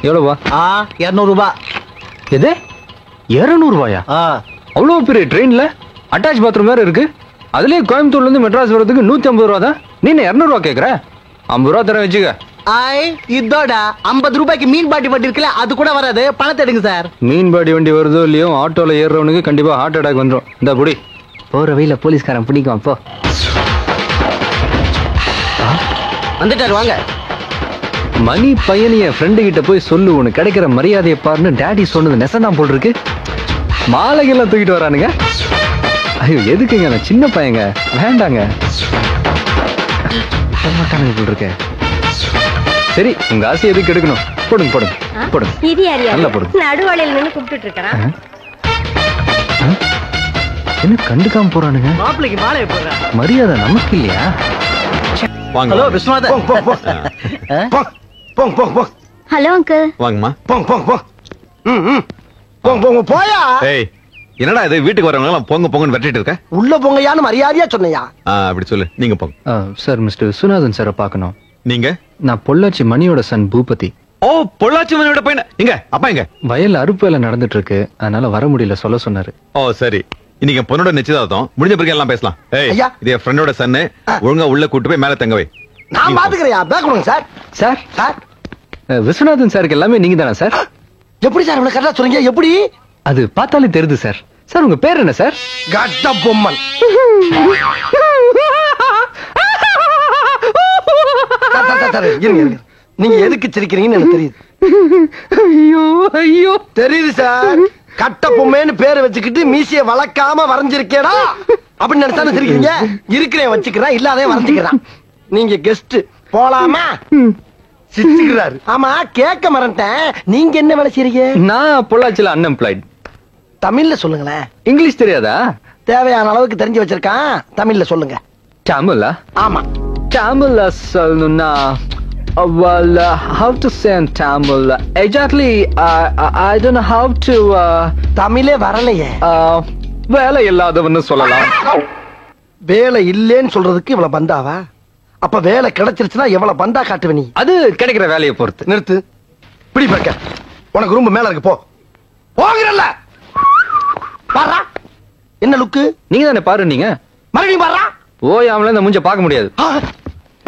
எவ்வளவா? 200 ரூபாய். எது 200 ரூபாயா? அவ்வளவு பெரிய ட்ரெயின்ல அட்டாச் பாத்ரூம் வேற இருக்கு. அதுலயே கோயம்புத்தூர்ல இருந்து மெட்ராஸ் வரதுக்கு 150 ரூபா தான். நீ 200 ரூபா கேக்குற? 50 ரூபா தர வச்சுக்க. இதோட 50 ரூபாய்க்கு மீன் பாட்டி வண்டி இருக்குல்ல, அது கூட வராது. பணத்தை எடுங்க சார். மீன் பாட்டி வண்டி வருதோ இல்லையோ, ஆட்டோல ஏறுறவனுக்கு கண்டிப்பா ஹார்ட் அட்டாக் வந்துடும். இந்த புடி. போற வழியில போலீஸ்காரன் பிடிக்கும். அப்போ வந்துட்டாரு, வாங்க. மணி பையன் என் ஃப்ரெண்டு கிட்ட போய் சொல்லு, உனக்கு கிடைக்கிற மரியாதையை பாருன்னு டாடி சொன்னது நெசந்தான் போல் இருக்கு. மாலைகள்லாம் தூக்கிட்டு வரானுங்க. ஐயோ எதுக்குங்க, நான் சின்ன பையங்க, வேண்டாங்க. மாட்டானுங்க போல் இருக்க. சரி, உங்க ஆசை எதுக்கு எடுக்கணும்? போடுங்க போடுங்க போடுங்க. நல்லா போடுங்க. நடுவாளையில நின்னு கூப்பிட்டு இருக்கறான். என்ன கண்டுக்காம போறானுங்க? மாப்பிளைக்கு மாலையை போடுறேன். மரியாதை நமக்கு இல்லையா? ஹலோ விஸ்வநாதன். Hello uncle. வாங்கம்மா. போயா. ஏய், என்னடா இது, வீட்டுக்கு வரவங்க பொங்க பொங்கன்னு வெட்டிட்டு இருக்க? உள்ள பொங்கையான்னு மரியாதையா சொன்னையா? அப்படி சொல்லு. நீங்க போங்க. சார், மிஸ்டர் விஸ்வநாதன் சாரை பார்க்கணும். நீங்க? நான் பொள்ளாச்சி மணியோட சன் பூபதி. ஓ, பொள்ளாச்சி மணியோட பையன். எங்க அப்பா எங்க? வயல்ல அறுப்பு வேலை நடந்துட்டு இருக்கு, அதனால வர முடியல, சொல்ல சொன்னாரு. ஓ சரி, இன்னைக்கு பொண்ணோட நிச்சயதார்த்தம் முடிஞ்ச பிறகு எல்லாம் பேசலாம். ஏய், ஐயா. இது என் ஃப்ரெண்டோட சன்னு. ஒழுங்கா உள்ள கூட்டு போய் மேல தங்க வை. நான் பாத்துக்கிறேன். பேக் கொடுங்க சார். சார் சார், விஸ்வநாதன் சாருக்கு எல்லாமே நீங்க தானே சார்? எப்படி சார் இவ்வளவு கரெக்டா சொல்றீங்க? எப்படி? அது பார்த்தாலே தெரியுது சார். சார் உங்க பேர் என்ன சார்? கட்ட பொம்மன். நீங்க எதுக்கு சிரிக்கிறீங்கன்னு எனக்கு தெரியுது. ஐயோ ஐயோ, தெரியுது சார். கட்ட பொம்மைன்னு பேரை வச்சுக்கிட்டு மீசைய வளர்க்காம வரைஞ்சிருக்கேடா அப்படின்னு நினைச்சானு சிரிக்கிறீங்க. இருக்கிறேன் வச்சுக்கிறேன், இல்லாதே வரைஞ்சுக்கிறான். நீங்க கெஸ்ட் போலாமா? சிரிச்சுக்கிறாரு. ஆமா, கேட்க மறந்துட்டேன். நீங்க என்ன வேலை செய்றீங்க? நான் பொள்ளாச்சில அன்எம்ப்ளாய்ட். தமிழ்ல சொல்லுங்களேன். இங்கிலீஷ் தெரியாதா? தேவையான அளவுக்கு தெரிஞ்சு வச்சிருக்கான். தமிழ்ல சொல்லுங்க. தமிழா? ஆமா. தமிழ்ல சொல்லணும்னா, well, how to say in Tamil? Exactly, I don't know how to. தமிழே வரலையே. வேலை இல்லாதவன்னு சொல்லலாம். வேலை இல்லேன்னு சொல்றதுக்கு இவ்வளவு பந்தாவா? அப்ப வேலை கிடைச்சிருச்சுன்னா எவ்வளவு பந்தா காட்டுவ நீ? அது கிடைக்கிற வேலையை பொறுத்து. நிறுத்து. பிடி பக்க. உனக்கு ரூம் மேல இருக்கு, போ. போகிறல்ல. பாரா. என்ன லுக்கு? நீங்க தானே பாரு. நீங்க மறுபடியும் பாரா. ஓயாமல இந்த மூஞ்ச பார்க்க முடியாது.